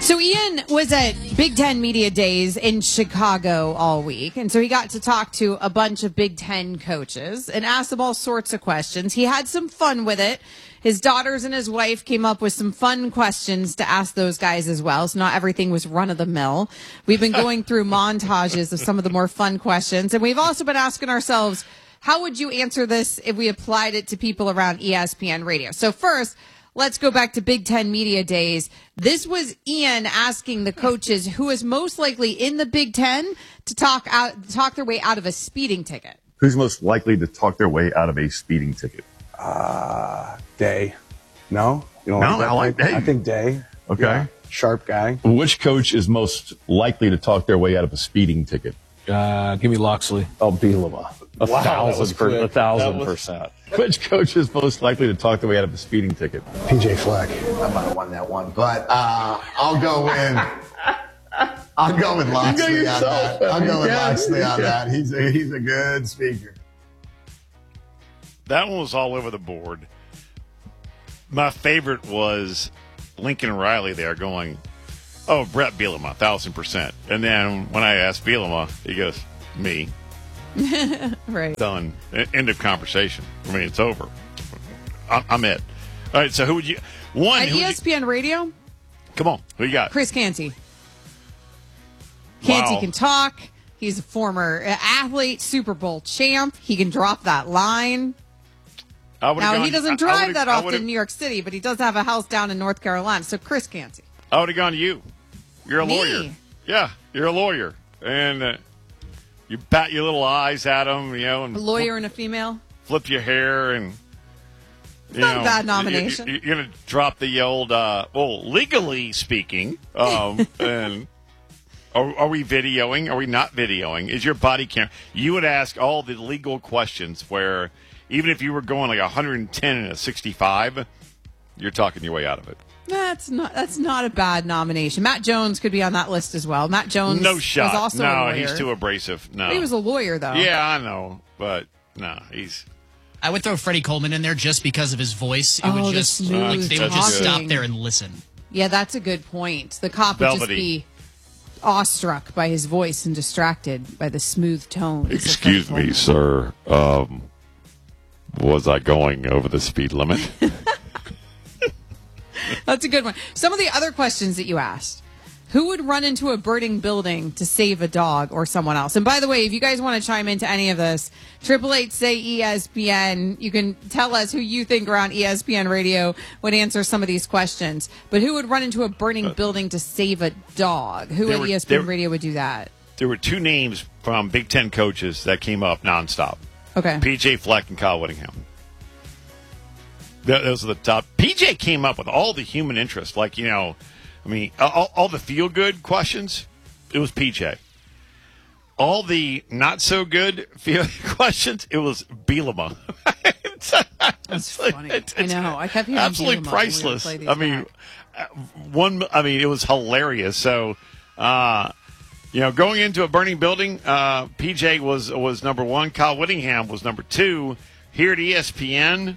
So Ian was at Big Ten Media Days in Chicago all week, and so he got to talk to a bunch of Big Ten coaches and ask them all sorts of questions. He had some fun with it. His daughters and his wife came up with some fun questions to ask those guys as well, so not everything was run-of-the-mill. We've been going through montages of some of the more fun questions, and we've also been asking ourselves, how would you answer this if we applied it to people around ESPN Radio? So first, let's go back to Big Ten Media Days. This was Ian asking the coaches who is most likely in the Big Ten to talk their way out of a speeding ticket. Who's most likely to talk their way out of a speeding ticket? Day. No? You don't No, like that I like pick? Day. I think Day. Okay. Yeah. Sharp guy. Which coach is most likely to talk their way out of a speeding ticket? Give me Loxley. Oh, Bielema. A thousand quick. 1,000%. Which coach is most likely to talk their way out of a speeding ticket? PJ Fleck. I might have won that one, but I'll go with Loxley on that. I'll go with Loxley on that. He's a good speaker. That one was all over the board. My favorite was Lincoln Riley there going, "Oh, Brett Bielema, 1,000%." And then when I asked Bielema, he goes, "Me." Right. Done. End of conversation. I mean, it's over. I'm it. All right, so who would you... At ESPN Radio? Come on, who you got? Chris Canty. Canty Wow. can talk. He's a former athlete, Super Bowl champ. He can drop that line. Now, he doesn't drive that often in New York City, but he does have a house down in North Carolina. So, Chris Canty. I would have gone to you. You're a Me? lawyer. Yeah, you're a lawyer. And you bat your little eyes at him, and A lawyer and a female. flip your hair and... Not a bad nomination. You're going to drop the old, legally speaking, and are we videoing? Are we not videoing? Is your body camera? You would ask all the legal questions where even if you were going like 110 and a 65, you're talking your way out of it. That's not a bad nomination. Matt Jones could be on that list as well. Matt Jones No shot. was also a lawyer. He's too abrasive. No. He was a lawyer, though. Yeah, I know. But, no, he's... I would throw Freddie Coleman in there just because of his voice. It Oh, would the just smooth they would just talking. stop there and listen. Yeah, that's a good point. The cop would just Velvety. be awestruck by his voice and distracted by the smooth tones. Excuse me, sir. Was I going over the speed limit? That's a good one. Some of the other questions that you asked. Who would run into a burning building to save a dog or someone else? And by the way, if you guys want to chime into any of this, 888-SAY-ESPN. You can tell us who you think around ESPN Radio would answer some of these questions. But who would run into a burning building to save a dog? Who at ESPN Radio would do that? There were two names from Big Ten coaches that came up nonstop. Okay. PJ Fleck and Kyle Whittingham. Those are the top. PJ came up with all the human interest, all the feel-good questions, it was PJ. All the not-so-good questions, it was Bielema. That's funny. I know. I kept hearing absolutely Bielema priceless. when we would play these It was hilarious. So, going into a burning building, PJ was number one. Kyle Whittingham was number two. Here at ESPN...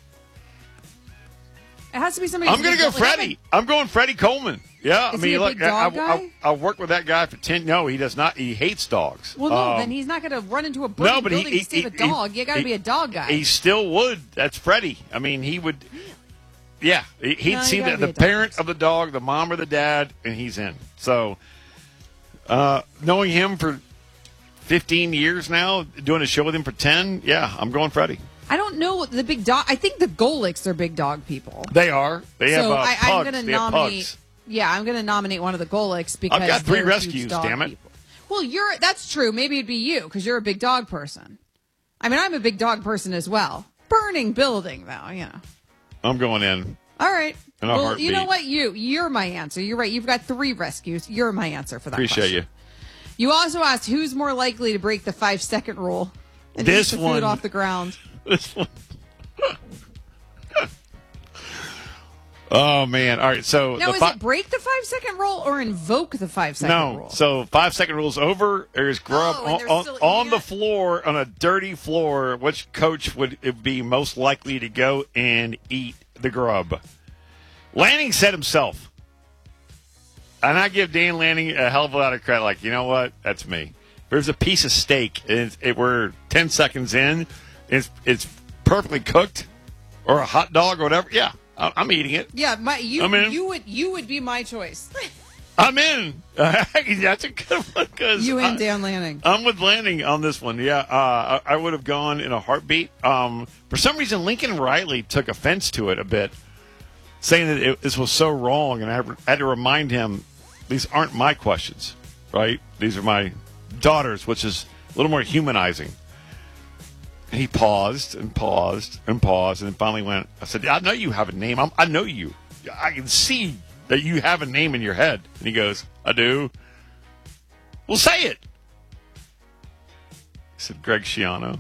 It has to be somebody. I'm going to go Freddie. I'm going Freddie Coleman. Yeah, Is he a big dog guy? I worked with that guy for 10. No, he does not. He hates dogs. Well, no, then he's not going to run into a burning building to save a dog. You got to be a dog guy. He still would. That's Freddie. He would. Yeah, he'd see the parent of the dog, the mom or the dad, and he's in. So, knowing him for 15 years now, doing a show with him for 10, yeah, I'm going Freddie. I don't know the big dog. I think the Golics are big dog people. They are. They have pugs. I'm going to nominate. Pugs. Yeah, I'm going to nominate one of the Golics because I've got 3 they're rescues. huge dog Damn it. people. Well, that's true. Maybe it'd be you because you're a big dog person. I'm a big dog person as well. Burning building, though. Yeah. I'm going in. All right. In a heartbeat. You know what? You're my answer. You're right. You've got 3 rescues. You're my answer for that. Appreciate you. You also asked who's more likely to break the 5-second rule and eat the food off the ground. This one. Oh, man. All right. So now, is it break the 5-second rule or invoke the 5-second rule? No. So 5-second rule's over. There's grub on the floor, on a dirty floor. Which coach would it be most likely to go and eat the grub? Lanning said himself. And I give Dan Lanning a hell of a lot of credit. Like, you know what? That's me. If there's a piece of steak, and we're 10 seconds in, it's perfectly cooked, or a hot dog or whatever. Yeah, I'm eating it. Yeah, you would be my choice. I'm in. That's a good one. You and Dan Lanning. I'm with Lanning on this one. Yeah, I would have gone in a heartbeat. For some reason, Lincoln Riley took offense to it a bit, saying that this was so wrong, and I had to remind him, these aren't my questions, right? These are my daughter's, which is a little more humanizing. He paused and paused and paused, and then finally went, I said, I know you have a name. I know you. I can see that you have a name in your head. And he goes, I do. Well, say it. He said, Greg Schiano.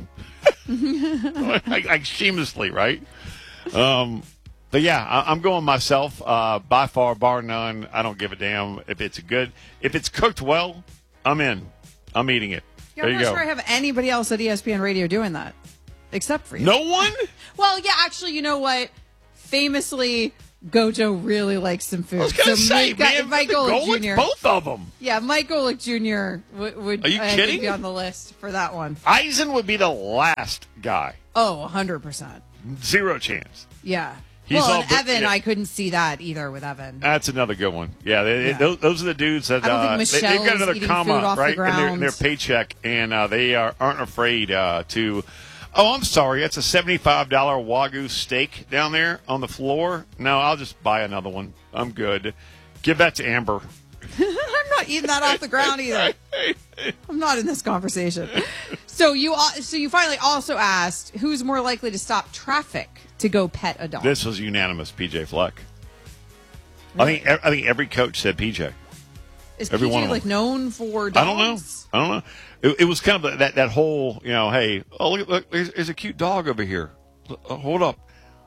like shamelessly, right? But yeah, I'm going myself. By far, bar none. I don't give a damn if it's cooked well. I'm in. I'm eating it. Yeah, I'm not sure I have anybody else at ESPN Radio doing that, except for you. No one? Well, yeah, actually, you know what? Famously, Gojo really likes some food. I was going to say, man, Mike Golick Jr. both of them. Yeah, Mike Golick Jr. would Are you kidding? be on the list for that one. Eisen would be the last guy. Oh, 100%. Zero chance. Yeah. He's well, all and Evan, yeah. I couldn't see that either with Evan. That's another good one. Yeah, Yeah. Those are the dudes that I don't think they've got another Michelle's comma eating food off the right in their ground. paycheck, and they aren't afraid to. Oh, I'm sorry, that's a $75 Wagyu steak down there on the floor. No, I'll just buy another one. I'm good. Give that to Amber. I'm not eating that off the ground either. I'm not in this conversation. So you finally also asked who's more likely to stop traffic to go pet a dog. This was unanimous. PJ Fleck. Really? I think every coach said PJ. Is every one PJ of like them. known for dogs? I don't know. It was kind of that whole, hey, oh look, there's a cute dog over here. Hold up.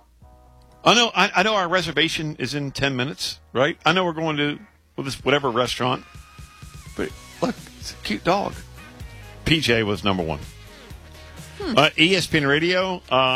I know our reservation is in 10 minutes, right? I know we're going to this whatever restaurant, but look, it's a cute dog. PJ was number one. ESPN Radio.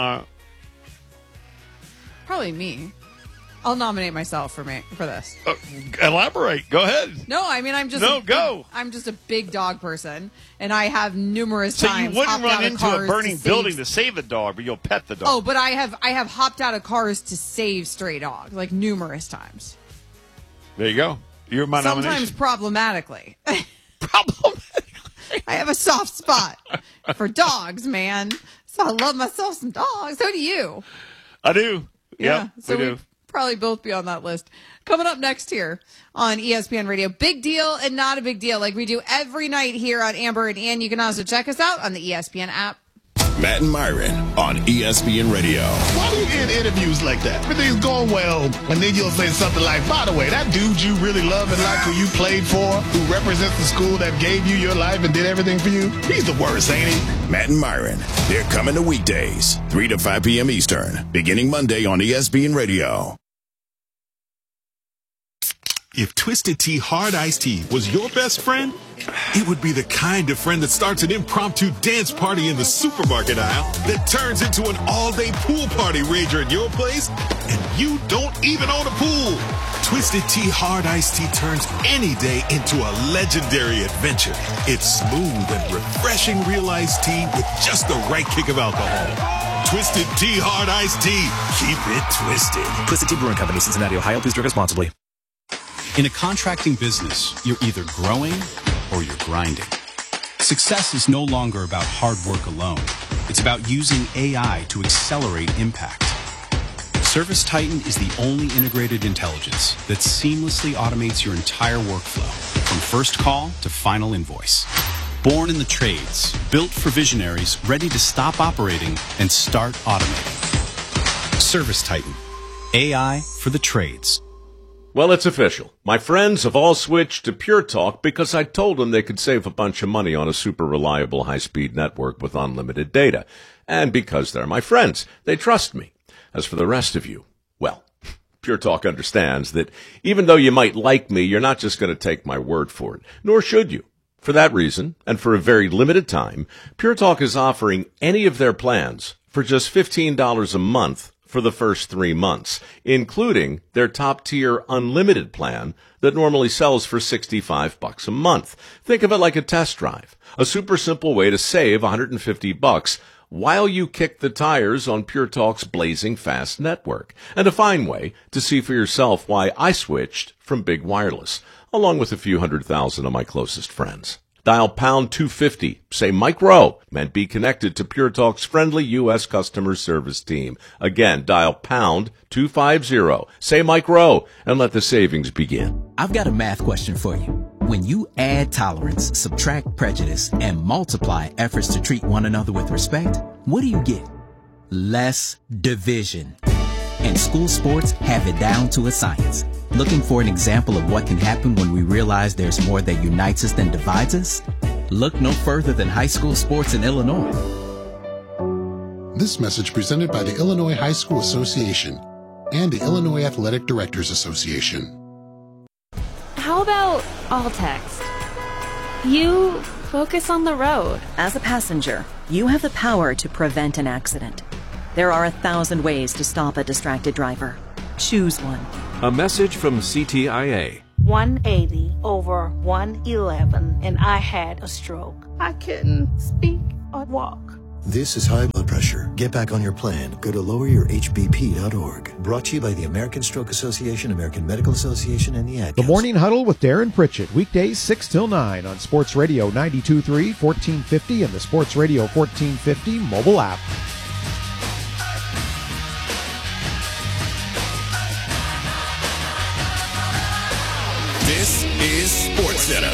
Probably me. I'll nominate myself for this. Elaborate. Go ahead. No, I mean I'm just I'm just a big dog person, and I have numerous So times. you wouldn't hopped out run of into a cars burning building to save the dog, but you'll pet the dog. Oh, but I have hopped out of cars to save stray dogs like numerous times. There you go. You're my Sometimes nomination. problematically. Problematically. I have a soft spot for dogs, man. So I love myself some dogs. So do you. I do. Yeah. Yep, So we do. probably both be on that list. Coming up next here on ESPN Radio, big deal and not a big deal, like we do every night here on Amber and Ann. You can also check us out on the ESPN app. Matt and Myron on ESPN Radio. Why do you end interviews like that? Everything's going well, and then you'll say something like, by the way, that dude you really love and like who you played for, who represents the school that gave you your life and did everything for you, he's the worst, ain't he? Matt and Myron, they're coming to weekdays, 3 to 5 p.m. Eastern, beginning Monday on ESPN Radio. If Twisted Tea Hard Iced Tea was your best friend, it would be the kind of friend that starts an impromptu dance party in the supermarket aisle that turns into an all-day pool party rager at your place, and you don't even own a pool. Twisted Tea Hard Iced Tea turns any day into a legendary adventure. It's smooth and refreshing real iced tea with just the right kick of alcohol. Twisted Tea Hard Iced Tea. Keep it twisted. Twisted Tea Brewing Company, Cincinnati, Ohio. Please drink responsibly. In a contracting business, you're either growing or you're grinding. Success is no longer about hard work alone. It's about using AI to accelerate impact. Service Titan is the only integrated intelligence that seamlessly automates your entire workflow, from first call to final invoice. Born in the trades, built for visionaries ready to stop operating and start automating. Service Titan. AI for the trades. Well, it's official. My friends have all switched to Pure Talk because I told them they could save a bunch of money on a super reliable high-speed network with unlimited data. And because they're my friends, they trust me. As for the rest of you, well, Pure Talk understands that even though you might like me, you're not just going to take my word for it, nor should you. For that reason, and for a very limited time, Pure Talk is offering any of their plans for just $15 a month for the first 3 months, including their top-tier unlimited plan that normally sells for $65 a month. Think of it like a test drive, a super simple way to save $150 while you kick the tires on Pure Talk's blazing fast network, and a fine way to see for yourself why I switched from Big Wireless, along with a few 100,000 of my closest friends. Dial pound 250, say Mike Rowe, and be connected to Pure Talk's friendly U.S. customer service team. Again, dial pound 250, say Mike Rowe, and let the savings begin. I've got a math question for you. When you add tolerance, subtract prejudice, and multiply efforts to treat one another with respect, what do you get? Less division. And school sports have it down to a science. Looking for an example of what can happen when we realize there's more that unites us than divides us? Look no further than high school sports in Illinois. This message presented by the Illinois High School Association and the Illinois Athletic Directors Association. How about all text? You focus on the road. As a passenger, you have the power to prevent an accident. There are 1,000 ways to stop a distracted driver. Choose one. A message from CTIA. 180 over 111, and I had a stroke. I couldn't speak or walk. This is high blood pressure. Get back on your plan. Go to loweryourhbp.org. Brought to you by the American Stroke Association, American Medical Association, and the Ad The Council. Morning Huddle with Darren Pritchett, weekdays 6 till 9 on Sports Radio 92.3, 1450, and the Sports Radio 1450 mobile app. This is SportsCenter.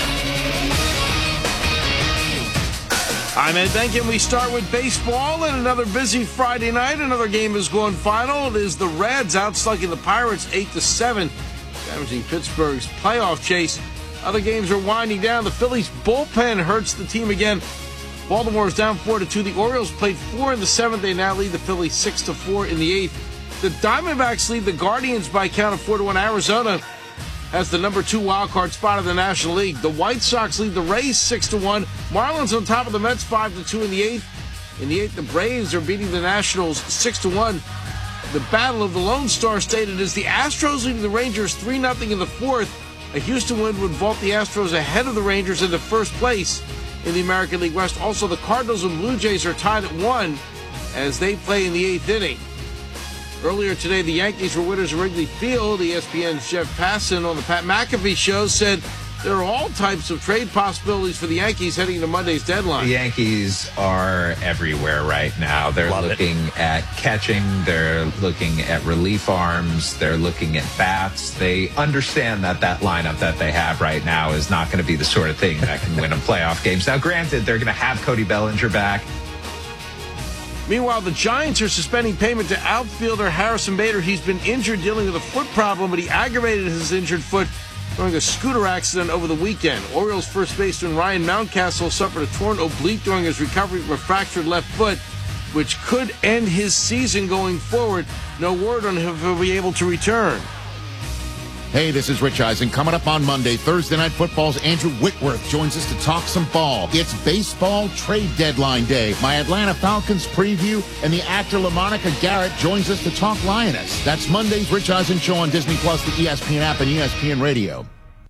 I'm Ed Benkin. We start with baseball and another busy Friday night. Another game is going final. It is the Reds outslugging the Pirates 8-7, damaging Pittsburgh's playoff chase. Other games are winding down. The Phillies bullpen hurts the team again. Baltimore is down 4-2. The Orioles played 4 in the 7th. They now lead the Phillies 6-4 in the 8th. The Diamondbacks lead the Guardians by a count of 4-1. Arizona has the number 2 wild card spot in the National League. The White Sox lead the Rays 6-1. Marlins on top of the Mets 5-2 in the 8th. In the 8th, the Braves are beating the Nationals 6-1. The battle of the Lone Star State. It is the Astros leading the Rangers 3-0 in the 4th. A Houston win would vault the Astros ahead of the Rangers into first place in the American League West. Also, the Cardinals and Blue Jays are tied at 1 as they play in the 8th inning. Earlier today, the Yankees were winners of Wrigley Field. ESPN's Jeff Passan on the Pat McAfee show said there are all types of trade possibilities for the Yankees heading to Monday's deadline. The Yankees are everywhere right now. They're looking at catching. They're looking at relief arms. They're looking at bats. They understand that that lineup that they have right now is not going to be the sort of thing that can win them playoff games. Now, granted, they're going to have Cody Bellinger back. Meanwhile, the Giants are suspending payment to outfielder Harrison Bader. He's been injured dealing with a foot problem, but he aggravated his injured foot during a scooter accident over the weekend. Orioles first baseman Ryan Mountcastle suffered a torn oblique during his recovery from a fractured left foot, which could end his season going forward. No word on if he'll be able to return. Hey, this is Rich Eisen. Coming up on Monday, Thursday Night Football's Andrew Whitworth joins us to talk some ball. It's baseball trade deadline day. My Atlanta Falcons preview, and the actor LaMonica Garrett joins us to talk Lioness. That's Monday's Rich Eisen Show on Disney+, the ESPN app, and ESPN Radio.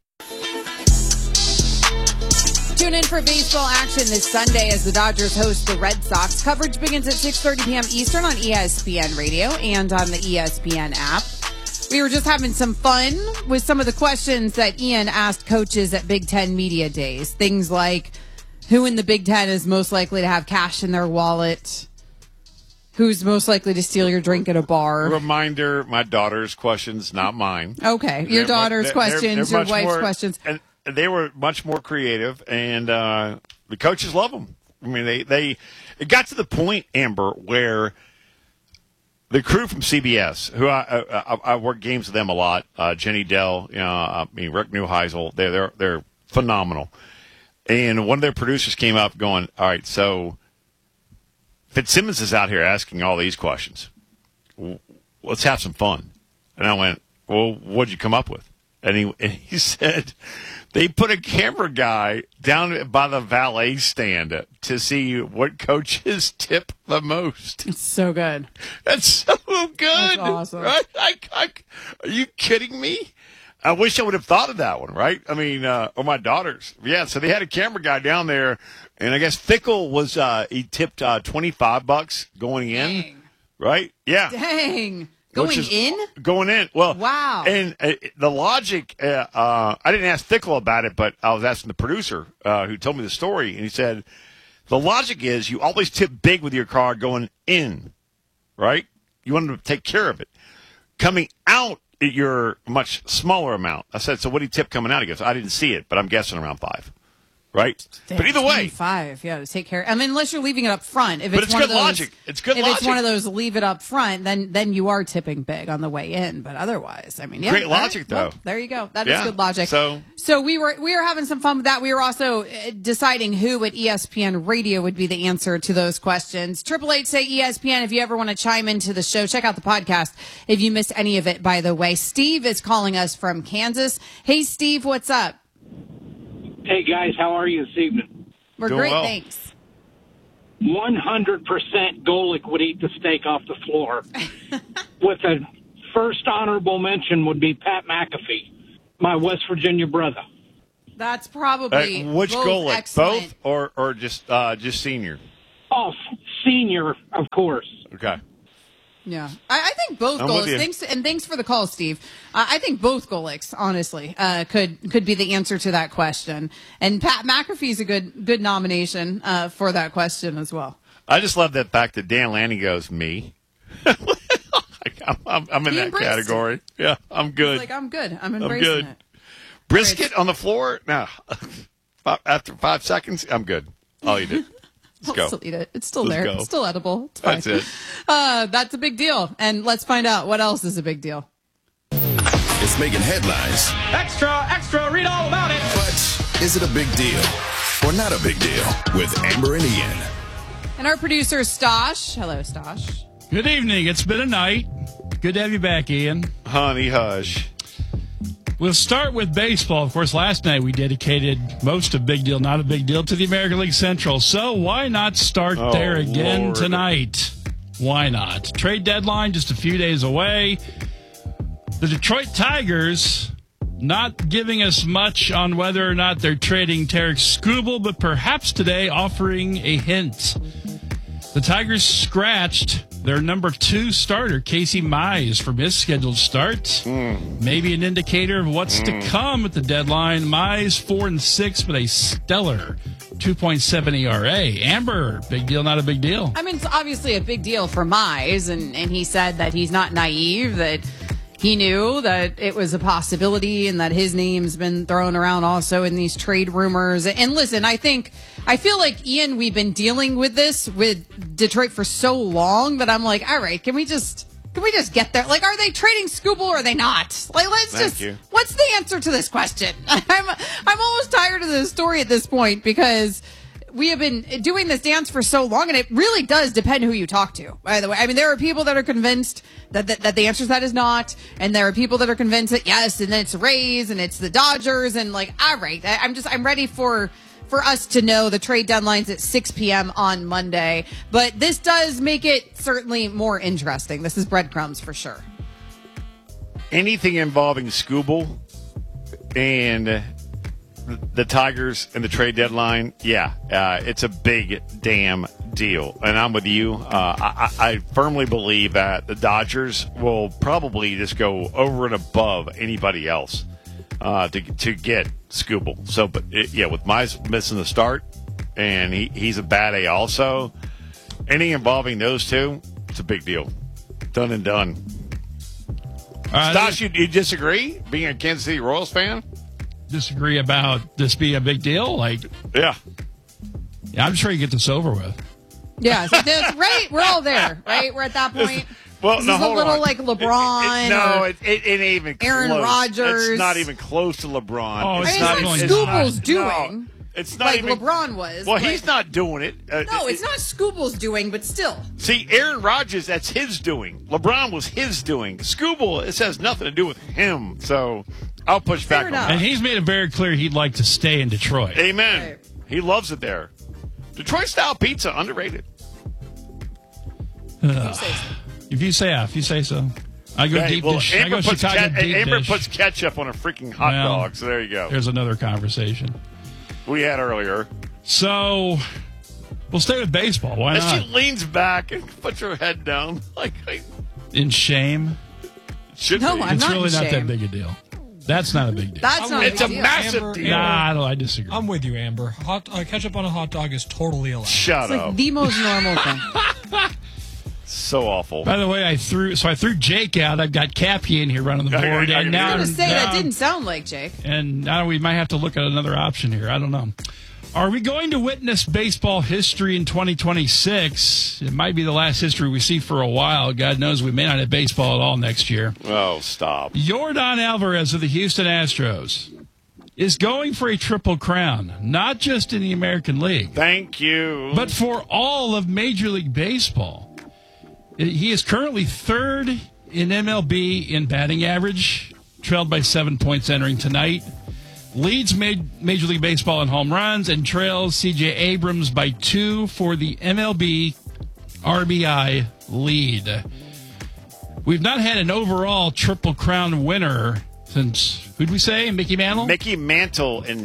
Tune in for baseball action this Sunday as the Dodgers host the Red Sox. Coverage begins at 6:30 p.m. Eastern on ESPN Radio and on the ESPN app. We were just having some fun with some of the questions that Ian asked coaches at Big Ten Media Days. Things like, who in the Big Ten is most likely to have cash in their wallet? Who's most likely to steal your drink at a bar? Reminder, my daughter's questions, not mine. Okay, your daughter's questions, your wife's questions. And they were much more creative, and the coaches love them. I mean, it got to the point, Amber, where the crew from CBS, who I work games with them a lot, Jenny Dell, Rick Neuheisel, they're phenomenal. And one of their producers came up going, all right, so Fitzsimmons is out here asking all these questions. Let's have some fun. And I went, well, what'd you come up with? and he said they put a camera guy down by the valet stand to see what coaches tip the most. It's so good. That's so good. That's awesome. Right? Are you kidding me? I wish I would have thought of that one, right? I mean, or my daughters. Yeah, so they had a camera guy down there, and I guess Fickle was, he tipped $25 going in. Dang. Right? Yeah. Dang. Going in? Going in. Well, wow. And the logic, I didn't ask Fickle about it, but I was asking the producer who told me the story, and he said, the logic is you always tip big with your car going in, right? You want them to take care of it. Coming out, you're a much smaller amount. I said, so what do you tip coming out? He goes, I didn't see it, but I'm guessing around 5. Right? Damn, but either way. 5, yeah, to take care. I mean, unless you're leaving it up front. If but it's it's one good of those, logic. It's good if logic. it's one of those leave it up front, then you are tipping big on the way in. But otherwise, I mean, yeah. Great logic, though. Well, there you go. That is good logic. So we were having some fun with that. We were also deciding who at ESPN Radio would be the answer to those questions. 888 say ESPN if you ever want to chime into the show. Check out the podcast if you missed any of it, by the way. Steve is calling us from Kansas. Hey, Steve, what's up? Hey, guys, how are you this evening? We're Doing great, well. thanks. 100% Golick would eat the steak off the floor. With a first honorable mention would be Pat McAfee, my West Virginia brother. That's probably which both goal? Like excellent. both or just senior? Oh, senior, of course. Okay. Yeah, I think both I'm goals. with you. Thanks for the call, Steve. I think both Golicks, honestly, could be the answer to that question. And Pat McAfee's a good nomination for that question as well. I just love that fact that Dan Lanning goes, me. I'm in He that embraced category. Yeah, I'm good. Like, I'm good. I'm embracing good. it. Brisket on the floor? No. After 5 seconds, I'm good. I'll eat it. Let's go. I'll still eat it. It's still Let's there. go. It's still edible. It's fine. That's it. That's a big deal. And let's find out what else is a big deal. It's making headlines. Extra, read all about it. But is it a big deal or not a big deal? With Amber and Ian. And our producer, Stosh. Hello, Stosh. Good evening. It's been a night. Good to have you back, Ian. Honey, hush. We'll start with baseball. Of course, last night we dedicated most of Big Deal, Not a Big Deal to the American League Central. So why not start there again Lord. tonight? Why not? Trade deadline just a few days away. The Detroit Tigers not giving us much on whether or not they're trading Tarek Skubal, but perhaps today offering a hint. The Tigers scratched their number 2 starter, Casey Mize, from his scheduled start. Maybe an indicator of what's to come at the deadline. Mize 4-6, but a stellar 2.7 ERA. Amber, big deal, not a big deal? I mean, it's obviously a big deal for Mize, and he said that he's not naive, that he knew that it was a possibility and that his name's been thrown around also in these trade rumors. And listen, I feel like, Ian, we've been dealing with this with Detroit for so long that I'm like, all right, can we just get there? Like, are they trading Skubal or are they not? Like, what's the answer to this question? I'm almost tired of this story at this point because we have been doing this dance for so long, and it really does depend who you talk to, by the way. I mean, there are people that are convinced that the answer to that is not, and there are people that are convinced that yes, and then it's the Rays, and it's the Dodgers, and like, all right, I'm ready for us to know the trade deadline's at 6 p.m. on Monday. But this does make it certainly more interesting. This is breadcrumbs for sure. Anything involving Skubal and the Tigers and the trade deadline, it's a big damn deal. And I'm with you. I firmly believe that the Dodgers will probably just go over and above anybody else to get Skubal. So, but with Mize missing the start, and he's a bad A also, anything involving those two, it's a big deal. Done and done. Stosh, you disagree, being a Kansas City Royals fan? Disagree about this being a big deal? Yeah, I'm just ready to get this over with. Yeah, so right? We're all there, right? We're at that point. Well, this no, is a hold little on. like LeBron. It ain't even close. Aaron Rodgers. It's not even close to LeBron. Oh, it's not what Skubal's doing. It's not like even, LeBron was. Well, he's not doing it. No, it's not Skubal's doing, but still. See, Aaron Rodgers, that's his doing. LeBron was his doing. Skubal, this has nothing to do with him. So I'll push back on enough. that. And he's made it very clear he'd like to stay in Detroit. Amen. Right. He loves it there. Detroit-style pizza, underrated. If you say so. I go deep dish. I go Chicago deep Amber dish. puts ketchup on a freaking hot dog, so there you go. There's another conversation We had earlier. So we'll stay with baseball. Why And not? she leans back and puts her head down. In shame? Should No, be. I'm It's not really in not that shame. big a deal. That's not a big deal. That's not It's a a big deal. massive Amber, deal. Nah, I disagree. I'm with you, Amber. Ketchup on a hot dog is totally allowed. Shut It's up. like the most normal thing. So awful. By the way, I threw Jake out. I've got Cappy in here running the board, I and can now I was going to say, that now- didn't sound like Jake. And now we might have to look at another option here. I don't know. Are we going to witness baseball history in 2026? It might be the last history we see for a while. God knows we may not have baseball at all next year. Oh, stop. Yordan Alvarez of the Houston Astros is going for a triple crown, not just in the American League, Thank you. but for all of Major League Baseball. He is currently third in MLB in batting average, trailed by 7 points entering tonight. Leads Major League Baseball in home runs and trails C.J. Abrams by 2 for the MLB RBI lead. We've not had an overall Triple Crown winner since, who'd we say, Mickey Mantle? Mickey Mantle in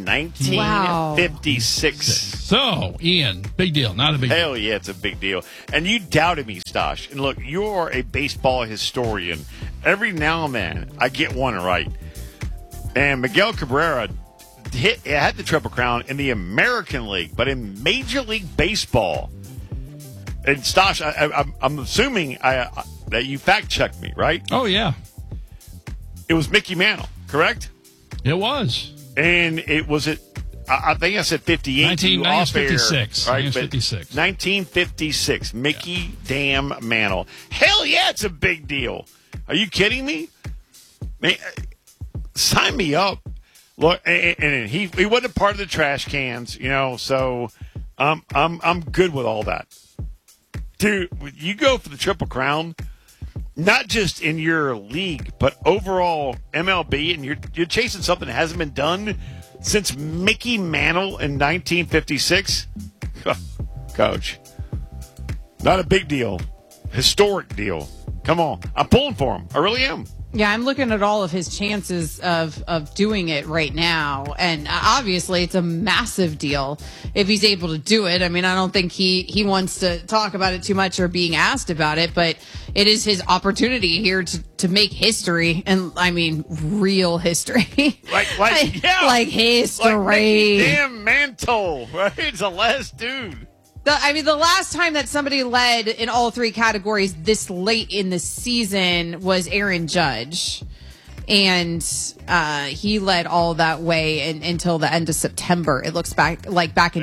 1956. So, Ian, big deal, not a big deal. Hell yeah, it's a big deal. And you doubted me, Stosh. And look, you're a baseball historian. Every now and then, I get one right. And Miguel Cabrera had the Triple Crown in the American League, but in Major League Baseball. And Stosh, I'm assuming that you fact-checked me, right? Oh, yeah. It was Mickey Mantle, correct? It was. And I think I said 58. 1956. Right? 1956. 1956. Mickey damn Mantle. Hell yeah, it's a big deal. Are you kidding me? Man, sign me up. Look, and he wasn't a part of the trash cans, so I'm good with all that. Dude, you go for the Triple Crown, not just in your league, but overall MLB, and you're chasing something that hasn't been done since Mickey Mantle in 1956. Coach, not a big deal. Historic deal. Come on. I'm pulling for him. I really am. Yeah, I'm looking at all of his chances of doing it right now. And obviously, it's a massive deal if he's able to do it. I mean, I don't think he wants to talk about it too much or being asked about it, but it is his opportunity here to make history. And I mean, real history. Like history. Like Mickey damn Mantle, right? It's the last dude. The last time that somebody led in all three categories this late in the season was Aaron Judge. And he led all that way until the end of September. It looks back in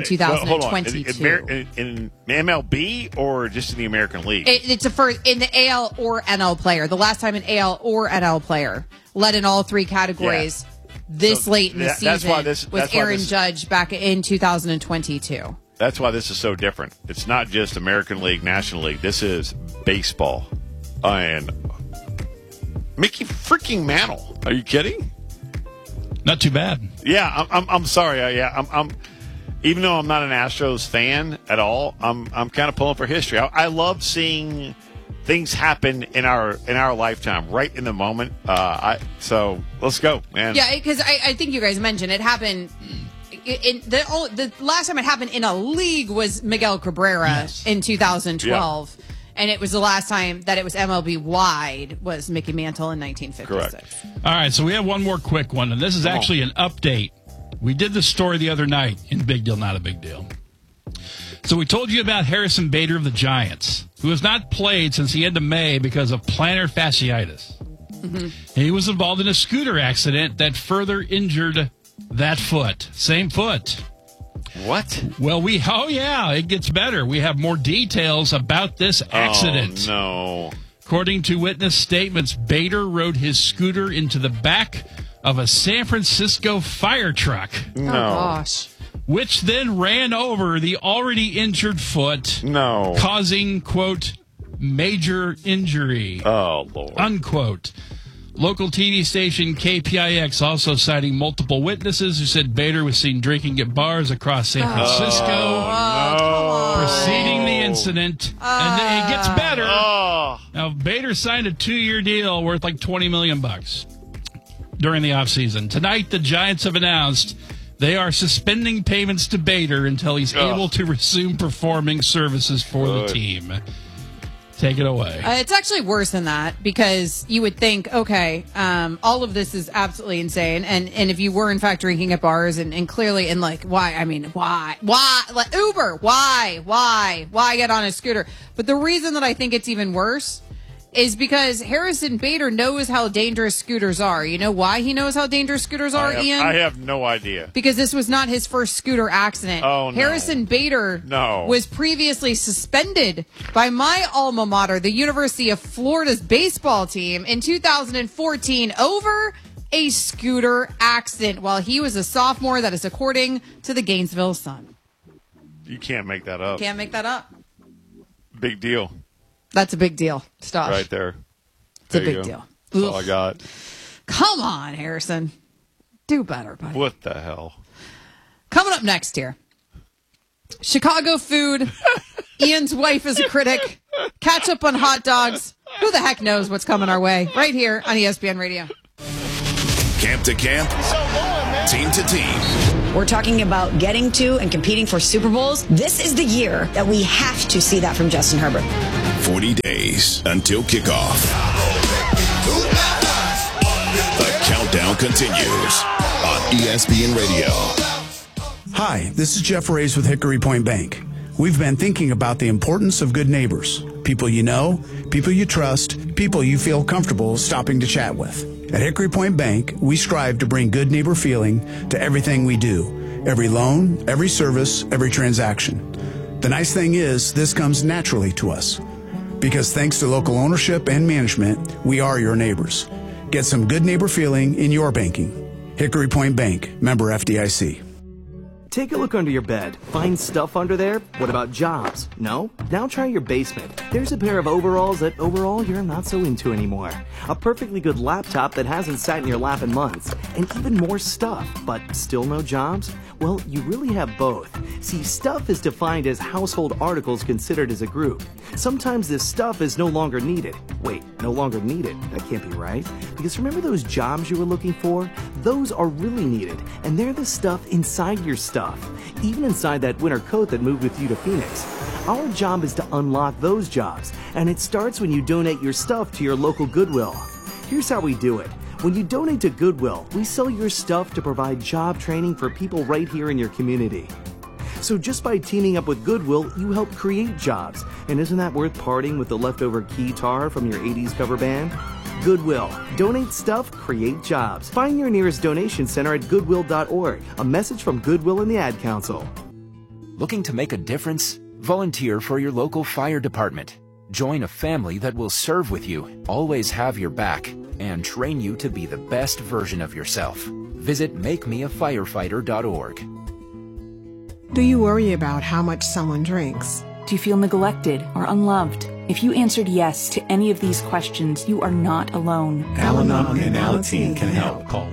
2022. In MLB or just in the American League? It's in the AL or NL player. The last time an AL or NL player led in all three categories late in the season was Aaron Judge back in 2022. That's why this is so different. It's not just American League, National League. This is baseball. And Mickey freaking Mantle. Are you kidding? Not too bad. Yeah, I'm sorry. I'm even though I'm not an Astros fan at all, I'm kind of pulling for history. I love seeing things happen in our lifetime, right in the moment. So let's go, man. Yeah, because I think you guys mentioned it happened. The last time it happened in a league was Miguel Cabrera in 2012. Yeah. And it was the last time that it was MLB wide was Mickey Mantle in 1956. Correct. All right, so we have one more quick one, and this is actually an update. We did this story the other night in Big Deal, Not a Big Deal. So we told you about Harrison Bader of the Giants, who has not played since the end of May because of plantar fasciitis. Mm-hmm. He was involved in a scooter accident that further injured that foot. Same foot. What? Well, it gets better. We have more details about this accident. Oh, no. According to witness statements, Bader rode his scooter into the back of a San Francisco fire truck. No. Oh, gosh. Which then ran over the already injured foot. No. Causing, quote, major injury. Oh, Lord. Unquote. Local TV station KPIX also citing multiple witnesses who said Bader was seen drinking at bars across San Francisco, preceding the incident. And it gets better. Now, Bader signed a 2-year deal worth like $20 million during the offseason. Tonight, the Giants have announced they are suspending payments to Bader until he's able to resume performing services for the team. Take it away. It's actually worse than that, because you would think, okay, all of this is absolutely insane. And if you were, in fact, drinking at bars and clearly, and like, why? I mean, why? Like, Uber, why get on a scooter? But the reason that I think it's even worse is because Harrison Bader knows how dangerous scooters are. You know why he knows how dangerous scooters are, Ian? I have no idea. Because this was not his first scooter accident. Oh, no. Harrison Bader was previously suspended by my alma mater, the University of Florida's baseball team, in 2014 over a scooter accident while he was a sophomore. That is according to the Gainesville Sun. You can't make that up. Can't make that up. Big deal. That's a big deal. Stop. Right there. It's a big deal. That's all I got. Come on, Harrison. Do better, buddy. What the hell? Coming up next here. Chicago food. Ian's wife is a critic. Catch up on hot dogs. Who the heck knows what's coming our way? Right here on ESPN Radio. Camp to camp. Team to team. We're talking about getting to and competing for Super Bowls. This is the year that we have to see that from Justin Herbert. 40 days until kickoff. The countdown continues on ESPN Radio. Hi, this is Jeff Reyes with Hickory Point Bank. We've been thinking about the importance of good neighbors. People you know, people you trust, people you feel comfortable stopping to chat with. At Hickory Point Bank, we strive to bring good neighbor feeling to everything we do. Every loan, every service, every transaction. The nice thing is, this comes naturally to us. Because thanks to local ownership and management, we are your neighbors. Get some good neighbor feeling in your banking. Hickory Point Bank, member FDIC. Take a look under your bed. Find stuff under there? What about jobs? No? Now try your basement. There's a pair of overalls that overall you're not so into anymore. A perfectly good laptop that hasn't sat in your lap in months. And even more stuff, but still no jobs? Well, you really have both. See, stuff is defined as household articles considered as a group. Sometimes this stuff is no longer needed. Wait, no longer needed? That can't be right. Because remember those jobs you were looking for? Those are really needed, and they're the stuff inside your stuff. Even inside that winter coat that moved with you to Phoenix. Our job is to unlock those jobs, and it starts when you donate your stuff to your local Goodwill. Here's how we do it. When you donate to Goodwill, we sell your stuff to provide job training for people right here in your community. So just by teaming up with Goodwill, you help create jobs. And isn't that worth parting with the leftover guitar from your 80s cover band? Goodwill. Donate stuff, create jobs. Find your nearest donation center at goodwill.org. A message from Goodwill and the Ad Council. Looking to make a difference? Volunteer for your local fire department. Join a family that will serve with you, always have your back, and train you to be the best version of yourself. Visit makemeafirefighter.org. Do you worry about how much someone drinks? Do you feel neglected or unloved? If you answered yes to any of these questions, you are not alone. Al-Anon and Alateen can help. Call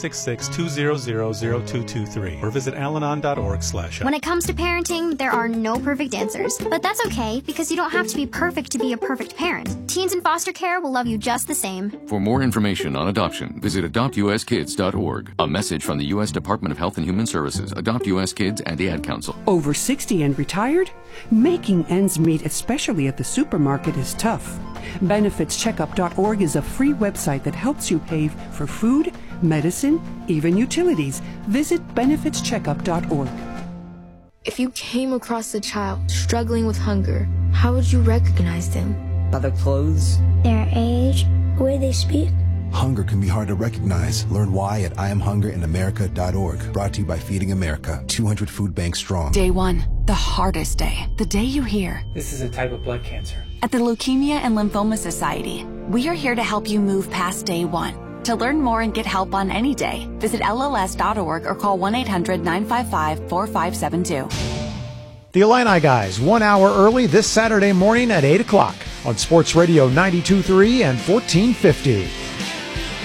1-866-200-0223 or visit alanon.org/help. When it comes to parenting, there are no perfect answers. But that's okay, because you don't have to be perfect to be a perfect parent. Teens in foster care will love you just the same. For more information on adoption, visit adoptuskids.org. A message from the U.S. Department of Health and Human Services, Adopt U.S. Kids, and the Ad Council. Over 60 and retired? Making ends meet, especially at the supermarket, is tough. Benefitscheckup.org is a free website that helps you pay for food, medicine, even utilities. Visit benefitscheckup.org. If you came across a child struggling with hunger, how would you recognize them? By their clothes, their age, the way they speak. Hunger can be hard to recognize. Learn why at IamHungerInAmerica.org. Brought to you by Feeding America, 200 food banks strong. Day 1, the hardest day. The day you hear, this is a type of blood cancer. At the Leukemia and Lymphoma Society, we are here to help you move past day 1. To learn more and get help on any day, visit LLS.org or call 1-800-955-4572. The Illini Guys, 1 hour early this Saturday morning at 8 o'clock on Sports Radio 92.3 and 1450.